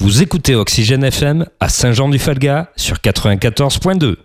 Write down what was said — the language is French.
Vous écoutez Oxygène FM à Saint-Jean-du-Falga sur 94.2.